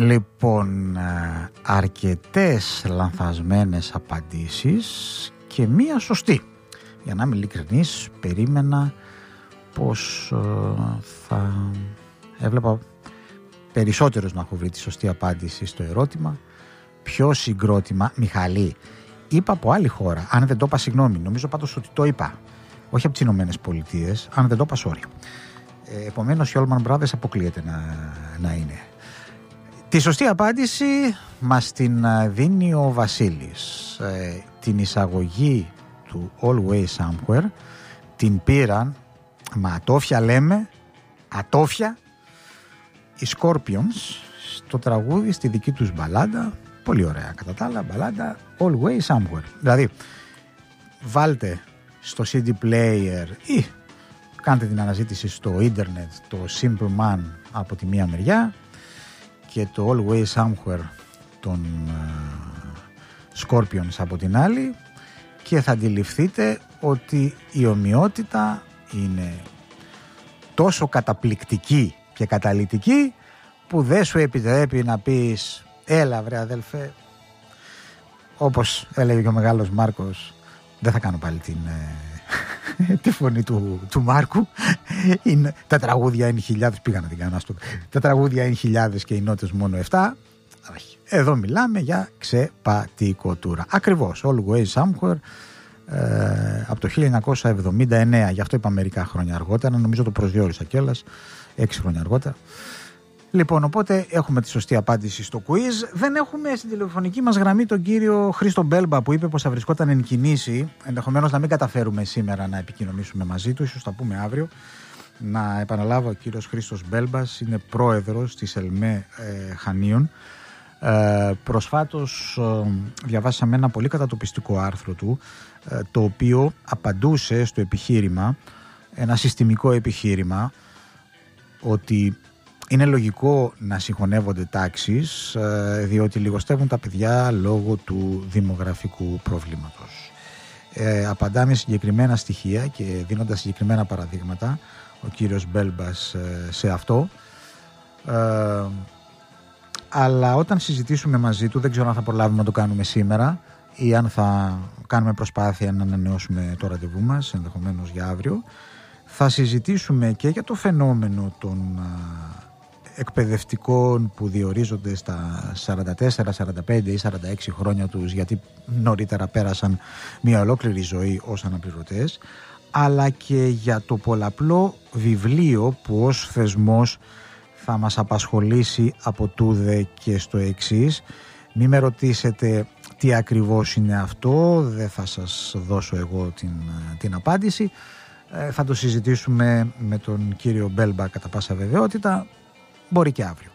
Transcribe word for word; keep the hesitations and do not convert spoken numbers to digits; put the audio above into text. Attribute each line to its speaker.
Speaker 1: Λοιπόν, αρκετές λανθασμένες απαντήσεις και μία σωστή. Για να είμαι ειλικρινής, περίμενα πως θα έβλεπα περισσότερος να έχω βρει τη σωστή απάντηση στο ερώτημα. Ποιο συγκρότημα, Μιχαλή, είπα από άλλη χώρα. Αν δεν το είπα, συγγνώμη. Νομίζω πάντως ότι το είπα. Όχι από τις Ηνωμένες Πολιτείες. Αν δεν το είπα, sorry. Ε, επομένως, οι Allman Brothers αποκλείεται να, να είναι. Τη σωστή απάντηση μας την δίνει ο Βασίλης. Ε, την εισαγωγή του Always Somewhere την πήραν, μα ατόφια λέμε, ατόφια, οι Scorpions στο τραγούδι, στη δική τους μπαλάντα. Πολύ ωραία κατά τα άλλα, μπαλάντα Always Somewhere. Δηλαδή, βάλτε στο σι ντι player ή κάντε την αναζήτηση στο ίντερνετ το Simple Man από τη μία μεριά και το Always Somewhere των uh, Scorpions από την άλλη και θα αντιληφθείτε ότι η ομοιότητα είναι τόσο καταπληκτική και καταλυτική που δεν σου επιτρέπει να πεις έλα βρε αδέλφε, όπως έλεγε και ο μεγάλος Μάρκος, δεν θα κάνω πάλι την, ε, τη φωνή του, του Μάρκου. Είναι, τα τραγούδια είναι χιλιάδες, πήγα να την κάνω αυτό. Τα τραγούδια είναι χιλιάδες και οι νότες μόνο εφτά. Εδώ μιλάμε για ξεπατικοτούρα. Ακριβώς, Always Somewhere ε, από το χίλια εννιακόσια εβδομήντα εννέα. Γι' αυτό είπα μερικά χρόνια αργότερα, νομίζω το προσδιορίσα κιόλας, έξι χρόνια αργότερα. Λοιπόν, οπότε έχουμε τη σωστή απάντηση στο quiz. Δεν έχουμε στην τηλεφωνική μας γραμμή τον κύριο Χρήστο Μπέλμπα που είπε πως θα βρισκόταν εν κινήσει. Ενδεχομένως να μην καταφέρουμε σήμερα να επικοινωνήσουμε μαζί του, ίσως τα πούμε αύριο. Να επαναλάβω, ο κύριος Χρήστος Μπέλμπας είναι πρόεδρος της ΕΛΜΕ ε, Χανίων. Ε, προσφάτως ε, διαβάσαμε ένα πολύ κατατοπιστικό άρθρο του, ε, το οποίο απαντούσε στο επιχείρημα, ένα συστημικό επιχείρημα, ότι είναι λογικό να συγχωνεύονται τάξεις διότι λιγοστεύουν τα παιδιά λόγω του δημογραφικού προβλήματος. Ε, απαντάμε συγκεκριμένα στοιχεία και δίνοντας συγκεκριμένα παραδείγματα ο κύριος Μπέλμπας σε αυτό. Ε, αλλά όταν συζητήσουμε μαζί του, δεν ξέρω αν θα προλάβουμε να το κάνουμε σήμερα ή αν θα κάνουμε προσπάθεια να ανανεώσουμε το ραντεβού μας, ενδεχομένως για αύριο, θα συζητήσουμε και για το φαινόμενο των εκπαιδευτικών που διορίζονται στα σαράντα τέσσερα, σαράντα πέντε ή σαράντα έξι χρόνια τους, γιατί νωρίτερα πέρασαν μια ολόκληρη ζωή ως αναπληρωτές, αλλά και για το πολλαπλό βιβλίο που ως θεσμός θα μας απασχολήσει από τούδε και στο εξής. Μη με ρωτήσετε τι ακριβώς είναι αυτό, δεν θα σας δώσω εγώ την, την απάντηση. Ε, θα το συζητήσουμε με τον κύριο Μπέλμπα κατά πάσα βεβαιότητα. Μπορεί και αύριο.